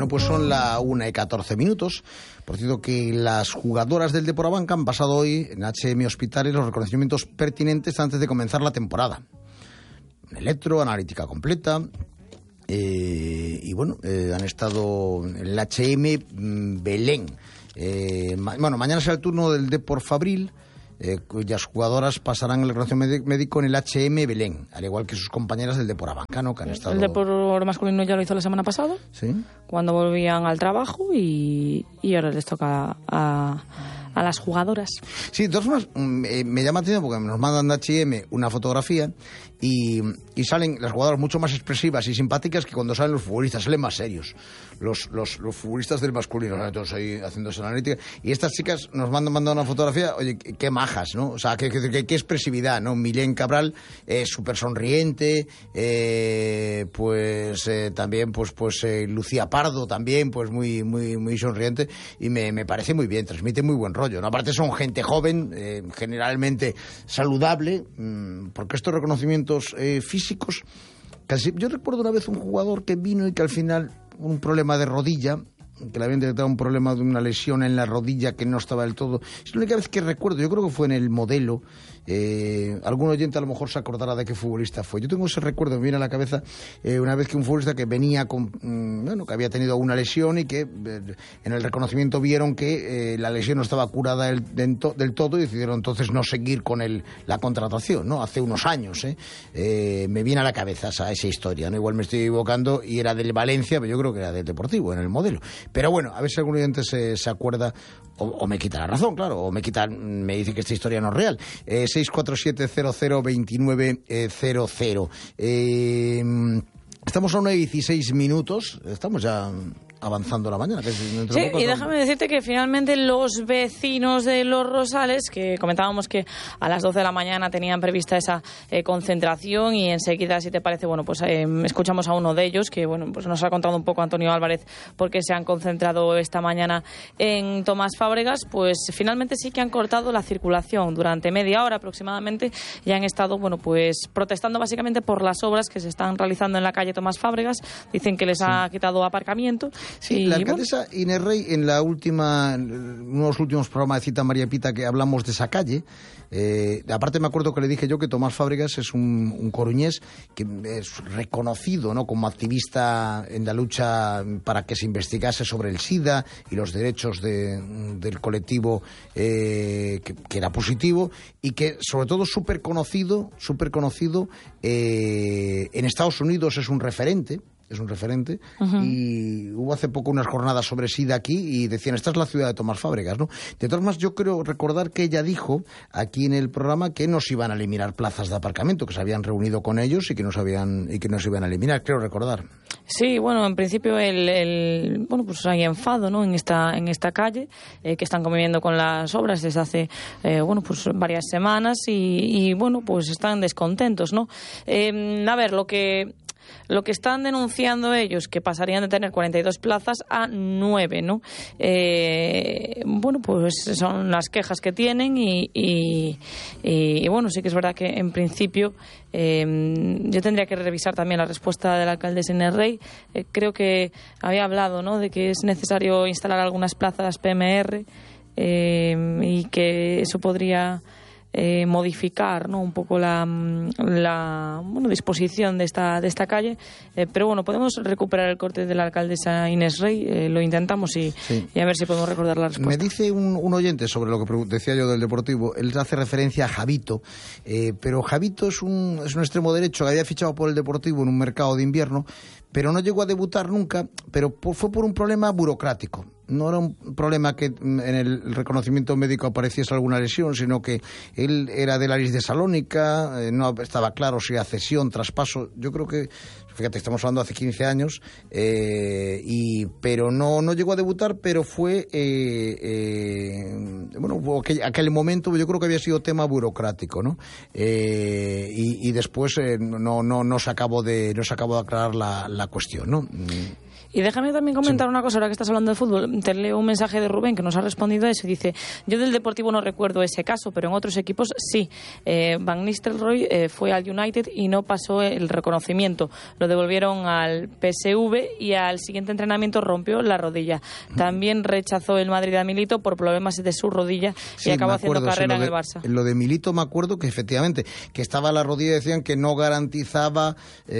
Bueno, pues son la 1:14. Por cierto, que las jugadoras del Depor han pasado hoy en HM Hospitales los reconocimientos pertinentes antes de comenzar la temporada. Electro, analítica completa. Y bueno, han estado en el HM Belén. Mañana será el turno del Depor Fabril, cuyas jugadoras pasarán el reconocimiento médico en el HM Belén, al igual que sus compañeras del Depor Abancano, que han estado... El Depor masculino ya lo hizo la semana pasada, ¿sí?, cuando volvían al trabajo, y ahora les toca a las jugadoras. Sí, de todas formas, me llama la atención porque nos mandan de H&M una fotografía y salen las jugadoras mucho más expresivas y simpáticas que cuando salen los futbolistas, salen más serios. Los futbolistas del masculino, ¿no? Todos ahí haciendo esa analítica. Y estas chicas nos mandan una fotografía, oye, qué majas, ¿no? O sea, qué expresividad, ¿no? Milén Cabral, súper sonriente, también, Lucía Pardo también, pues muy sonriente, y me parece muy bien, transmite muy buen rollo, ¿no? Aparte son gente joven, generalmente saludable, porque estos reconocimientos físicos, casi, yo recuerdo una vez un jugador que vino y que al final un problema de rodilla, que le habían detectado un problema de una lesión en la rodilla que no estaba del todo. Es la única vez que recuerdo, yo creo que fue en el Modelo. Algún oyente a lo mejor se acordará de qué futbolista fue. Yo tengo ese recuerdo, me viene a la cabeza una vez que un futbolista que venía con, que había tenido una lesión y que en el reconocimiento vieron que la lesión no estaba curada del todo y decidieron entonces no seguir con la contratación, ¿no? Hace unos años, me viene a la cabeza esa historia, ¿no? Igual me estoy equivocando y era del Valencia, pero yo creo que era del Deportivo, en el Modelo. Pero bueno, a ver si algún oyente se acuerda o me quita la razón, claro, o me dice que esta historia no es real. 647-002900. Estamos a 1:16. Estamos ya avanzando la mañana. Sí, y déjame decirte que finalmente los vecinos de Los Rosales, que comentábamos que a las 12 de la mañana tenían prevista esa concentración, y enseguida, si te parece, escuchamos a uno de ellos, que pues nos ha contado un poco Antonio Álvarez por qué se han concentrado esta mañana en Tomás Fábregas. Pues finalmente sí que han cortado la circulación durante media hora aproximadamente, y han estado protestando básicamente por las obras que se están realizando en la calle Tomás Fábregas. Dicen que les ha quitado aparcamiento. Sí, la alcaldesa Inés Rey, en uno de los últimos programas de Cita María Pita, que hablamos de esa calle, aparte me acuerdo que le dije yo que Tomás Fábregas es un coruñés que es reconocido, ¿no?, como activista en la lucha para que se investigase sobre el SIDA y los derechos del colectivo, que era positivo, y que sobre todo súper conocido en Estados Unidos, es un referente. Uh-huh. Y hubo hace poco unas jornadas sobre SIDA aquí y decían, esta es la ciudad de Tomás Fábregas, ¿no? De todas maneras, yo creo recordar que ella dijo aquí en el programa que no se iban a eliminar plazas de aparcamiento, que se habían reunido con ellos y que no se iban a eliminar, creo recordar. Sí, en principio hay enfado, ¿no?, en esta calle, que están conviviendo con las obras desde hace varias semanas, y están descontentos, ¿no? A ver, lo que están denunciando ellos, que pasarían de tener 42 plazas a 9, ¿no? Son las quejas que tienen, y sí que es verdad que en principio yo tendría que revisar también la respuesta de la alcaldesa Inés Rey. Creo que había hablado, ¿no?, de que es necesario instalar algunas plazas PMR, y que eso podría modificar, ¿no?, un poco la disposición de esta calle, pero podemos recuperar el corte de la alcaldesa Inés Rey, lo intentamos y a ver si podemos recordar la respuesta. Me dice un oyente sobre lo que decía yo del Deportivo, él hace referencia a Javito, pero Javito es un extremo derecho que había fichado por el Deportivo en un mercado de invierno, pero no llegó a debutar nunca, pero fue por un problema burocrático. No era un problema que en el reconocimiento médico apareciese alguna lesión, sino que él era de la Aris de Salónica, no estaba claro si era cesión, traspaso. Yo creo que, fíjate, estamos hablando hace 15 años, pero no llegó a debutar, pero fue, aquel momento yo creo que había sido tema burocrático, ¿no? Y después no se acabó de aclarar la cuestión, ¿no? Y déjame también comentar una cosa, ahora que estás hablando de fútbol. Te leo un mensaje de Rubén que nos ha respondido a eso. Dice, yo del Deportivo no recuerdo ese caso, pero en otros equipos sí. Van Nistelrooy fue al United y no pasó el reconocimiento. Lo devolvieron al PSV y al siguiente entrenamiento rompió la rodilla. También rechazó el Madrid a Milito por problemas de su rodilla y acabó haciendo carrera en el Barça. Lo de Milito me acuerdo que efectivamente, que estaba la rodilla, decían que no garantizaba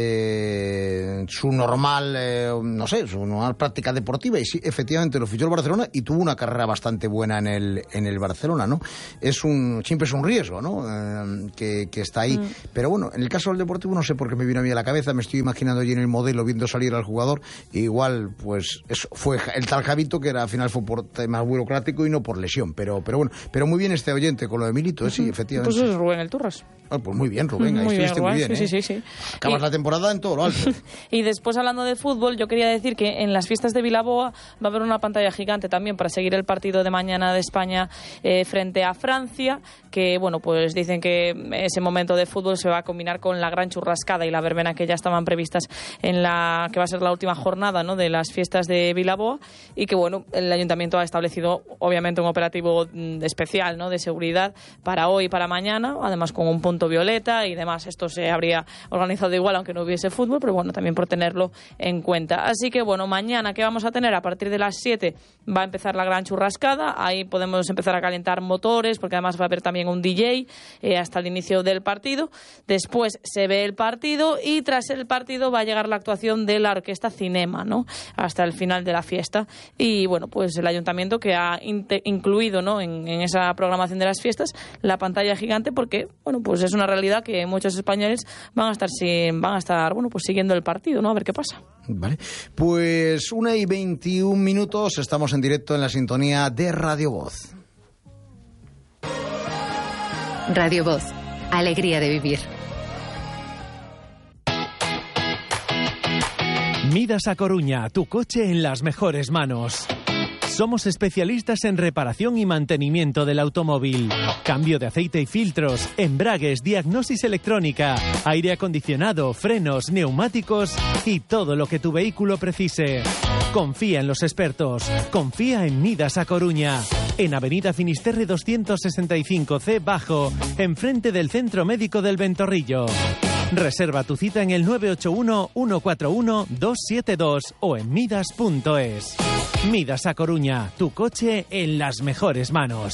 su normal, su normal práctica deportiva, y sí, efectivamente lo fichó el Barcelona y tuvo una carrera bastante buena en el Barcelona, ¿no? Siempre es un riesgo, ¿no? Que está ahí. Pero bueno, en el caso del Deportivo no sé por qué me vino a mí a la cabeza, me estoy imaginando allí en el modelo viendo salir al jugador, e igual pues eso fue el tal Javito, que al final fue por tema burocrático y no por lesión, pero bueno, pero muy bien este oyente con lo de Milito, sí, efectivamente. Pues es Rubén el Turras. Pues muy bien, Rubén, ahí estuviste muy bien, sí. Acabas la temporada en todo lo alto. Y después, hablando de fútbol, yo quería decir que en las fiestas de Vilaboa va a haber una pantalla gigante también para seguir el partido de mañana de España frente a Francia, que bueno, pues dicen que ese momento de fútbol se va a combinar con la gran churrascada y la verbena que ya estaban previstas en la que va a ser la última jornada, ¿no?, de las fiestas de Vilaboa, y que bueno, el ayuntamiento ha establecido obviamente un operativo especial, ¿no?, de seguridad para hoy y para mañana, además con un punto violeta y demás. Esto se habría organizado igual aunque no hubiese fútbol, pero bueno, también por tenerlo en cuenta. Así que bueno, mañana, ¿qué vamos a tener? A partir de las 7 va a empezar la gran churrascada, ahí podemos empezar a calentar motores, porque además va a haber también un DJ hasta el inicio del partido. Después se ve el partido y tras el partido va a llegar la actuación de la Orquesta Cinema, ¿no?, hasta el final de la fiesta. Y bueno, pues el ayuntamiento que ha incluido, ¿no?, en esa programación de las fiestas la pantalla gigante, porque bueno, pues es una realidad que muchos españoles van a estar bueno, pues siguiendo el partido, ¿no?, a ver qué pasa. Vale, pues 1:21, estamos en directo en la sintonía de Radio Voz. Radio Voz, alegría de vivir. Midas a Coruña, tu coche en las mejores manos. Somos especialistas en reparación y mantenimiento del automóvil. Cambio de aceite y filtros, embragues, diagnosis electrónica, aire acondicionado, frenos, neumáticos y todo lo que tu vehículo precise. Confía en los expertos. Confía en Midas a Coruña. En Avenida Finisterre 265C Bajo, enfrente del Centro Médico del Ventorrillo. Reserva tu cita en el 981-141-272 o en midas.es. Midas a Coruña, tu coche en las mejores manos.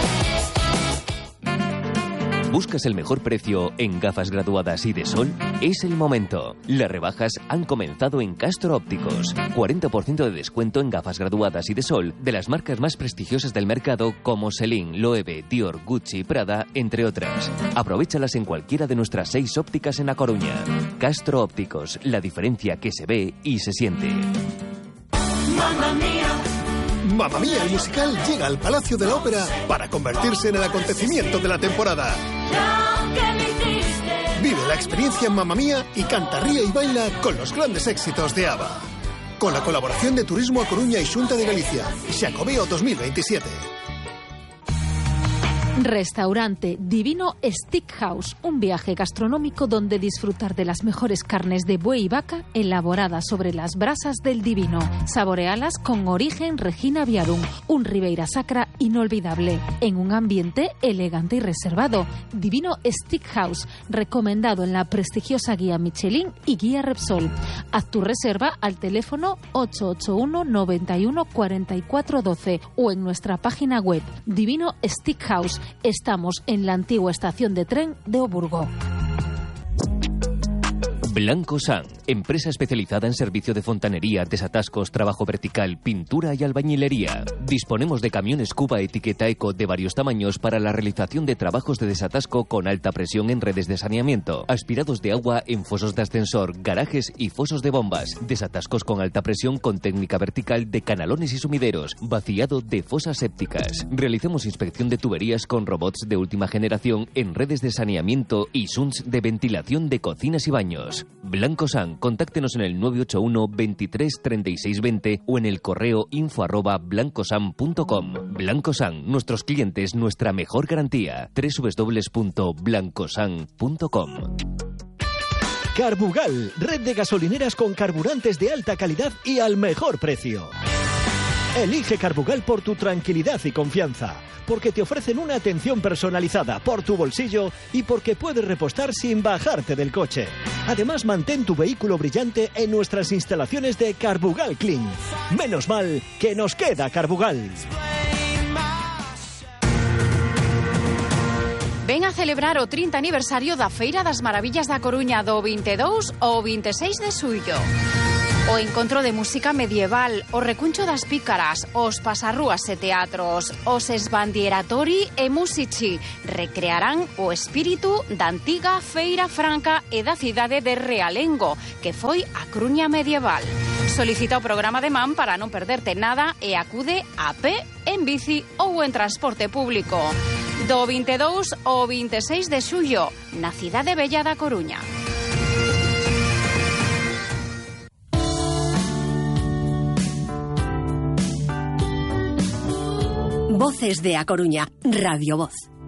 ¿Buscas el mejor precio en gafas graduadas y de sol? Es el momento. Las rebajas han comenzado en Castro Ópticos. 40% de descuento en gafas graduadas y de sol de las marcas más prestigiosas del mercado como Celine, Loewe, Dior, Gucci, Prada, entre otras. Aprovéchalas en cualquiera de nuestras 6 ópticas en A Coruña. Castro Ópticos, la diferencia que se ve y se siente. ¡Mamma mía! Mamma Mía, el musical, llega al Palacio de la Ópera para convertirse en el acontecimiento de la temporada. Vive la experiencia Mamma Mía y canta, ríe y baila con los grandes éxitos de ABBA. Con la colaboración de Turismo A Coruña y Xunta de Galicia. Xacobeo 2027. Restaurante Divino Steakhouse, un viaje gastronómico donde disfrutar de las mejores carnes de buey y vaca elaboradas sobre las brasas del Divino. Saborealas con origen Regina Viarum, un Ribeira Sacra inolvidable, en un ambiente elegante y reservado. Divino Steakhouse, recomendado en la prestigiosa guía Michelin y guía Repsol. Haz tu reserva al teléfono 881 91 44 12 o en nuestra página web Divino Steakhouse. Estamos en la antigua estación de tren de Oburgo. Blanco San, empresa especializada en servicio de fontanería, desatascos, trabajo vertical, pintura y albañilería. Disponemos de camiones Cuba etiqueta Eco de varios tamaños para la realización de trabajos de desatasco con alta presión en redes de saneamiento, aspirados de agua en fosos de ascensor, garajes y fosos de bombas, desatascos con alta presión con técnica vertical de canalones y sumideros, vaciado de fosas sépticas. Realizamos inspección de tuberías con robots de última generación en redes de saneamiento y sunts de ventilación de cocinas y baños. Blanco San, contáctenos en el 981 23 36 20 o en el correo info@blancosan.com. Blanco San, nuestros clientes, nuestra mejor garantía. www.blancosan.com. Carbugal, red de gasolineras con carburantes de alta calidad y al mejor precio. Elige Carbugal por tu tranquilidad y confianza, porque te ofrecen una atención personalizada por tu bolsillo y porque puedes repostar sin bajarte del coche. Además, mantén tu vehículo brillante en nuestras instalaciones de Carbugal Clean. Menos mal que nos queda Carbugal. Ven a celebrar o 30 aniversario da Feira das Maravillas da Coruña do 22 ao 26 de xullo. O encontro de música medieval, o recuncho das pícaras, os pasarrúas e teatros, os esbandieratori e musici recrearán o espírito da antiga Feira Franca e da cidade de Realengo, que foi a Coruña medieval. Solicita o programa de Man para non perderte nada e acude a pé, en bici ou en transporte público. Do 22 ao 26 de xullo, na cidade bella da Coruña. Voces de A Coruña, Radio Voz.